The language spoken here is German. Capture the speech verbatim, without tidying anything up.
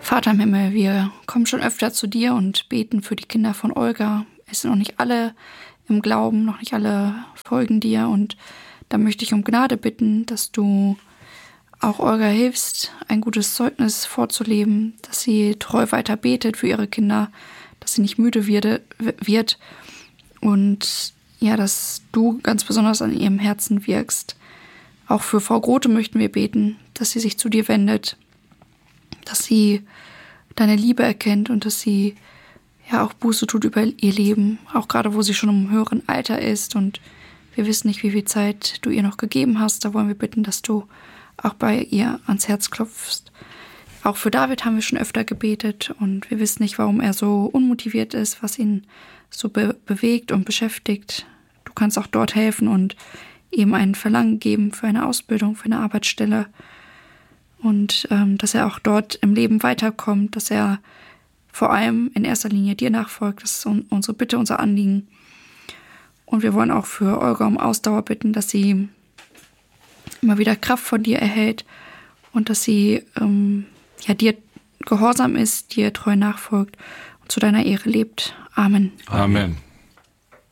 Vater im Himmel, wir kommen schon öfter zu dir und beten für die Kinder von Olga. Es sind noch nicht alle im Glauben, noch nicht alle folgen dir. Und da möchte ich um Gnade bitten, dass du auch Olga hilfst, ein gutes Zeugnis vorzuleben, dass sie treu weiter betet für ihre Kinder, dass sie nicht müde wird und ja, dass du ganz besonders an ihrem Herzen wirkst. Auch für Frau Grote möchten wir beten, dass sie sich zu dir wendet, dass sie deine Liebe erkennt und dass sie ja auch Buße tut über ihr Leben, auch gerade wo sie schon im höheren Alter ist und wir wissen nicht, wie viel Zeit du ihr noch gegeben hast. Da wollen wir bitten, dass du auch bei ihr ans Herz klopfst. Auch für David haben wir schon öfter gebetet und wir wissen nicht, warum er so unmotiviert ist, was ihn so be- bewegt und beschäftigt. Du kannst auch dort helfen und ihm ein Verlangen geben für eine Ausbildung, für eine Arbeitsstelle und ähm, dass er auch dort im Leben weiterkommt, dass er vor allem in erster Linie dir nachfolgt. Das ist un- unsere Bitte, unser Anliegen. Und wir wollen auch für Olga um Ausdauer bitten, dass sie immer wieder Kraft von dir erhält und dass sie ähm, ja, dir gehorsam ist, dir treu nachfolgt und zu deiner Ehre lebt. Amen. Amen.